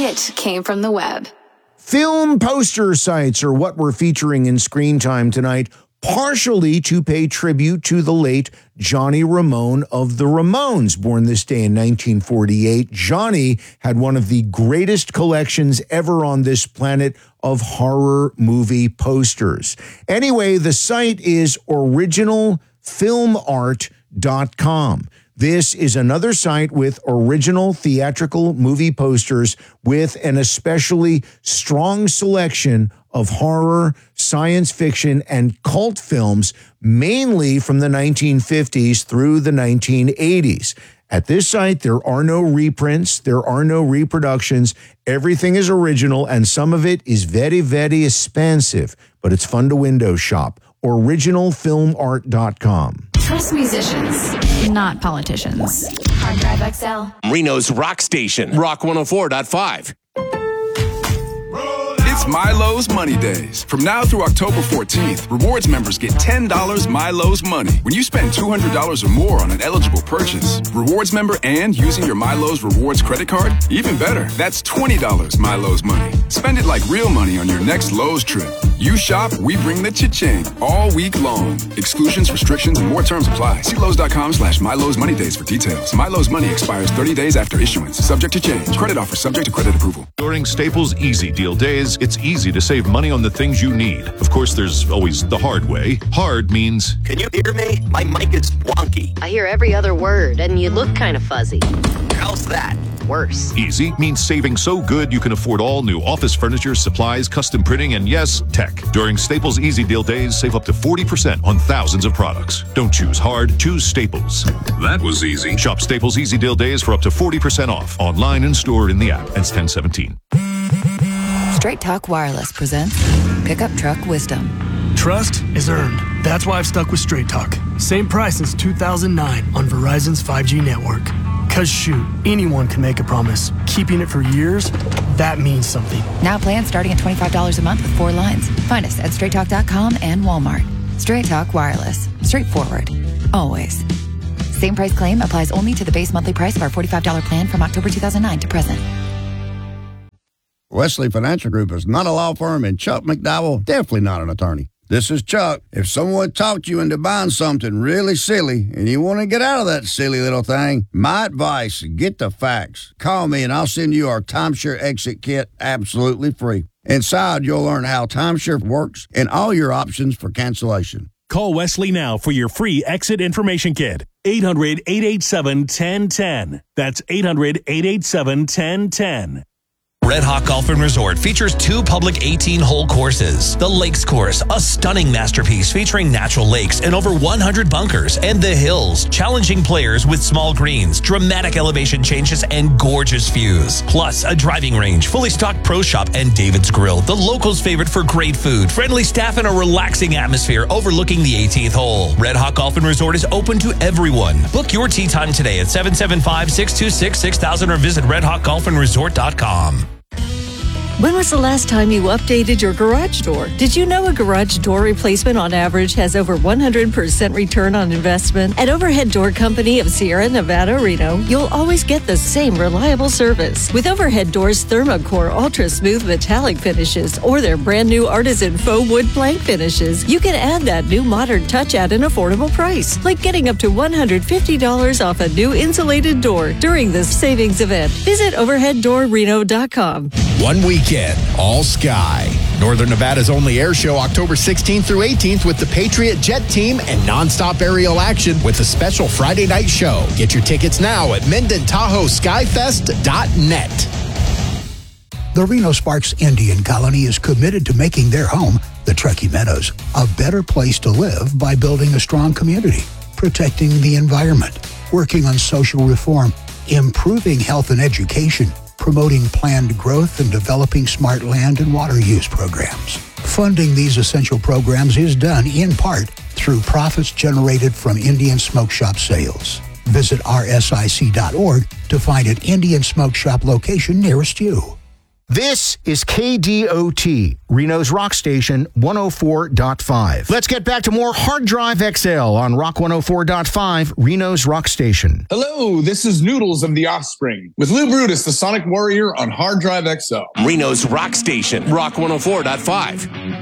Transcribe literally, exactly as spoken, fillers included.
It came from the web. Film poster sites are what we're featuring in Screen Time tonight, partially to pay tribute to the late Johnny Ramone of the Ramones, born this day in nineteen forty-eight. Johnny had one of the greatest collections ever on this planet of horror movie posters. Anyway, the site is original film art dot com. This is another site with original theatrical movie posters with an especially strong selection of horror, science fiction, and cult films, mainly from the nineteen fifties through the nineteen eighties. At this site, there are no reprints, there are no reproductions. Everything is original, and some of it is very, very expensive, but it's fun to window shop. original film art dot com. Trust musicians, not politicians. Hard Drive X L. Reno's rock station, Rock one oh four point five. It's Milo's Money Days. From now through October fourteenth, rewards members get ten dollars Milo's Money when you spend two hundred dollars or more on an eligible purchase. Rewards member and using your Milo's Rewards credit card? Even better, that's twenty dollars Milo's Money. Spend it like real money on your next Lowe's trip. You shop, we bring the cha-ching all week long. Exclusions, restrictions, and more terms apply. See Lowe's.com slash Milo's Money Days for details. Milo's Money expires thirty days after issuance. Subject to change. Credit offer subject to credit approval. During Staples Easy Deal Days, it's easy to save money on the things you need. Of course, there's always the hard way. Hard means... Can you hear me? My mic is wonky. I hear every other word, and you look kind of fuzzy. How's that? Worse. Easy means saving so good you can afford all new office furniture, supplies, custom printing, and yes, tech. During Staples Easy Deal Days, save up to forty percent on thousands of products. Don't choose hard, choose Staples. That was easy. Shop Staples Easy Deal Days for up to forty percent off. Online and store in the app. Ends ten seventeen. Straight Talk Wireless presents Pickup Truck Wisdom. Trust is earned. That's why I've stuck with Straight Talk. Same price since two thousand nine on Verizon's five G network. Cause shoot, anyone can make a promise. Keeping it for years, that means something. Now plans starting at twenty-five dollars a month with four lines. Find us at straight talk dot com and Walmart. Straight Talk Wireless. Straightforward. Always. Same price claim applies only to the base monthly price of our forty-five dollars plan from October two thousand nine to present. Wesley Financial Group is not a law firm, and Chuck McDowell definitely not an attorney. This is Chuck. If someone talked you into buying something really silly and you want to get out of that silly little thing, my advice, get the facts. Call me and I'll send you our timeshare exit kit absolutely free. Inside, you'll learn how timeshare works and all your options for cancellation. Call Wesley now for your free exit information kit. eight hundred, eight eight seven, one zero one zero. That's eight hundred, eight eight seven, one zero one zero. Red Hawk Golf and Resort features two public eighteen-hole courses. The Lakes Course, a stunning masterpiece featuring natural lakes and over one hundred bunkers. And The Hills, challenging players with small greens, dramatic elevation changes, and gorgeous views. Plus, a driving range, fully stocked pro shop, and David's Grill, the locals' favorite for great food, friendly staff, and a relaxing atmosphere overlooking the eighteenth hole. Red Hawk Golf and Resort is open to everyone. Book your tee time today at seven seven five, six two six, six thousand or visit red hawk golf and resort dot com. When was the last time you updated your garage door? Did you know a garage door replacement on average has over one hundred percent return on investment? At Overhead Door Company of Sierra Nevada, Reno, you'll always get the same reliable service. With Overhead Doors Thermocore Ultra Smooth Metallic finishes or their brand new Artisan Faux Wood Plank finishes, you can add that new modern touch at an affordable price, like getting up to one hundred fifty dollars off a new insulated door during this savings event. Visit overhead door reno dot com. One weekend, all sky. Northern Nevada's only air show October sixteenth through eighteenth with the Patriot Jet Team and nonstop aerial action with a special Friday night show. Get your tickets now at Minden Tahoe Skyfest dot net. The Reno Sparks Indian Colony is committed to making their home, the Truckee Meadows, a better place to live by building a strong community, protecting the environment, working on social reform, improving health and education, promoting planned growth, and developing smart land and water use programs. Funding these essential programs is done in part through profits generated from Indian Smoke Shop sales. Visit R S I C dot org to find an Indian Smoke Shop location nearest you. This is K D O T, Reno's Rock Station one oh four point five. Let's get back to more Hard Drive X L on Rock one oh four point five, Reno's Rock Station. Hello, this is Noodles of The Offspring with Lou Brutus, the Sonic Warrior on Hard Drive X L. Reno's Rock Station, Rock one oh four point five.